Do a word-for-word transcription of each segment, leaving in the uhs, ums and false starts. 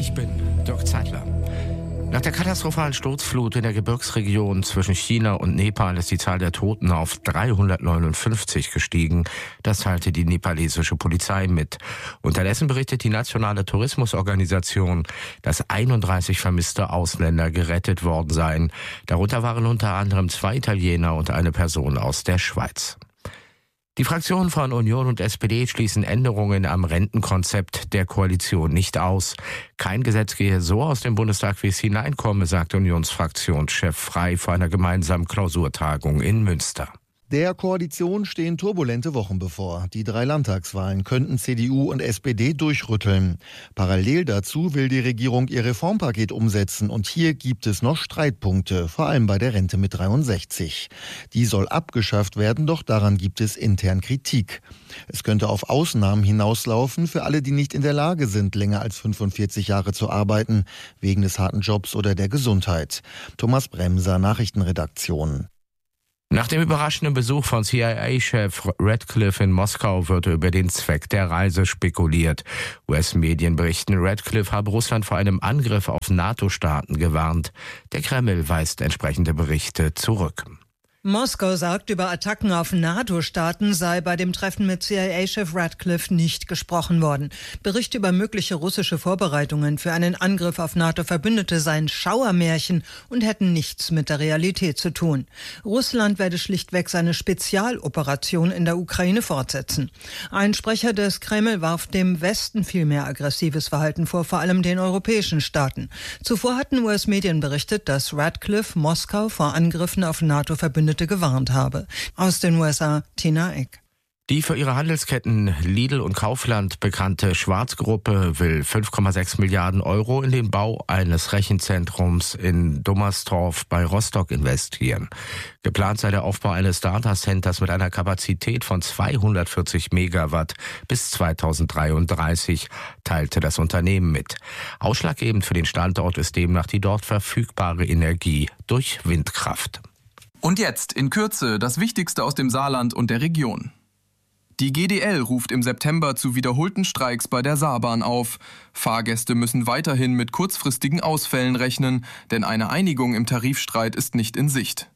Ich bin Dirk Zeitler. Nach der katastrophalen Sturzflut in der Gebirgsregion zwischen China und Nepal ist die Zahl der Toten auf dreihundertneunundfünfzig gestiegen. Das teilte die nepalesische Polizei mit. Unterdessen berichtet die nationale Tourismusorganisation, dass einunddreißig vermisste Ausländer gerettet worden seien. Darunter waren unter anderem zwei Italiener und eine Person aus der Schweiz. Die Fraktionen von Union und S P D schließen Änderungen am Rentenkonzept der Koalition nicht aus. Kein Gesetz gehe so aus dem Bundestag, wie es hineinkomme, sagt Unionsfraktionschef Frey vor einer gemeinsamen Klausurtagung in Münster. Der Koalition stehen turbulente Wochen bevor. Die drei Landtagswahlen könnten C D U und S P D durchrütteln. Parallel dazu will die Regierung ihr Reformpaket umsetzen und hier gibt es noch Streitpunkte, vor allem bei der Rente mit dreiundsechzig. Die soll abgeschafft werden, doch daran gibt es intern Kritik. Es könnte auf Ausnahmen hinauslaufen für alle, die nicht in der Lage sind, länger als fünfundvierzig Jahre zu arbeiten, wegen des harten Jobs oder der Gesundheit. Thomas Bremser, Nachrichtenredaktion. Nach dem überraschenden Besuch von C I A-Chef Radcliffe in Moskau wird über den Zweck der Reise spekuliert. U S-Medien berichten, Radcliffe habe Russland vor einem Angriff auf NATO-Staaten gewarnt. Der Kreml weist entsprechende Berichte zurück. Moskau sagt, über Attacken auf NATO-Staaten sei bei dem Treffen mit C I A-Chef Radcliffe nicht gesprochen worden. Berichte über mögliche russische Vorbereitungen für einen Angriff auf NATO-Verbündete seien Schauermärchen und hätten nichts mit der Realität zu tun. Russland werde schlichtweg seine Spezialoperation in der Ukraine fortsetzen. Ein Sprecher des Kreml warf dem Westen viel mehr aggressives Verhalten vor, vor allem den europäischen Staaten. Zuvor hatten U S-Medien berichtet, dass Radcliffe Moskau vor Angriffen auf NATO-Verbündete gewarnt habe. Aus den U S A, Tina Eck. Die für ihre Handelsketten Lidl und Kaufland bekannte Schwarz-Gruppe will fünf Komma sechs Milliarden Euro in den Bau eines Rechenzentrums in Dommerstorf bei Rostock investieren. Geplant sei der Aufbau eines Datacenters mit einer Kapazität von zweihundertvierzig Megawatt bis zweitausenddreiunddreißig, teilte das Unternehmen mit. Ausschlaggebend für den Standort ist demnach die dort verfügbare Energie durch Windkraft. Und jetzt in Kürze das Wichtigste aus dem Saarland und der Region. Die G D L ruft im September zu wiederholten Streiks bei der Saarbahn auf. Fahrgäste müssen weiterhin mit kurzfristigen Ausfällen rechnen, denn eine Einigung im Tarifstreit ist nicht in Sicht.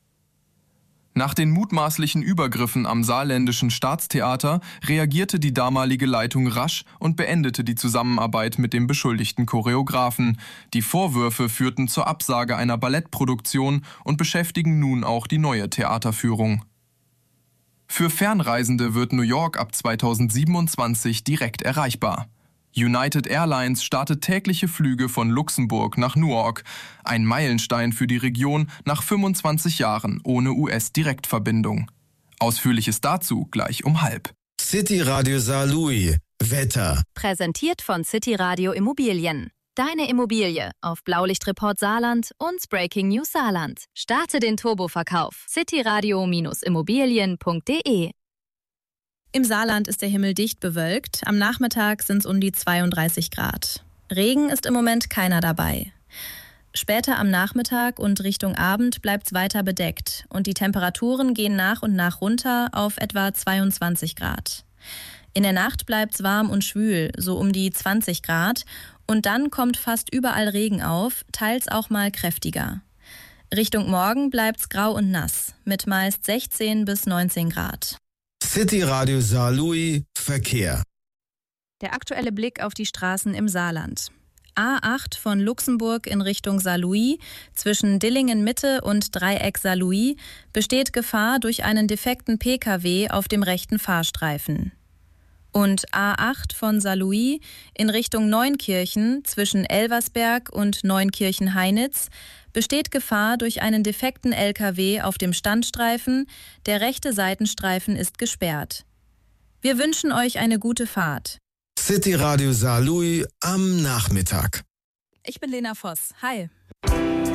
Nach den mutmaßlichen Übergriffen am Saarländischen Staatstheater reagierte die damalige Leitung rasch und beendete die Zusammenarbeit mit dem beschuldigten Choreografen. Die Vorwürfe führten zur Absage einer Ballettproduktion und beschäftigen nun auch die neue Theaterführung. Für Fernreisende wird New York ab zweitausendsiebenundzwanzig direkt erreichbar. United Airlines startet tägliche Flüge von Luxemburg nach Newark. Ein Meilenstein für die Region nach fünfundzwanzig Jahren ohne U S-Direktverbindung. Ausführliches dazu gleich um halb. City Radio Saarlouis. Wetter. Präsentiert von City Radio Immobilien. Deine Immobilie auf Blaulichtreport Saarland und Breaking News Saarland. Starte den Turboverkauf. cityradio Immobilien punkt de. Im Saarland ist der Himmel dicht bewölkt. Am Nachmittag sind es um die zweiunddreißig Grad. Regen ist im Moment keiner dabei. Später am Nachmittag und Richtung Abend bleibt es weiter bedeckt und die Temperaturen gehen nach und nach runter auf etwa zweiundzwanzig Grad. In der Nacht bleibt es warm und schwül, so um die zwanzig Grad. Und dann kommt fast überall Regen auf, teils auch mal kräftiger. Richtung Morgen bleibt es grau und nass, mit meist sechzehn bis neunzehn Grad. City Radio Saarlouis, Verkehr. Der aktuelle Blick auf die Straßen im Saarland. A acht von Luxemburg in Richtung Saarlouis, zwischen Dillingen Mitte und Dreieck Saarlouis, besteht Gefahr durch einen defekten P K W auf dem rechten Fahrstreifen. Und A acht von Saarlouis in Richtung Neunkirchen zwischen Elversberg und Neunkirchen-Heinitz besteht Gefahr durch einen defekten L K W auf dem Standstreifen. Der rechte Seitenstreifen ist gesperrt. Wir wünschen euch eine gute Fahrt. City Radio Saarlouis am Nachmittag. Ich bin Lena Voss. Hi.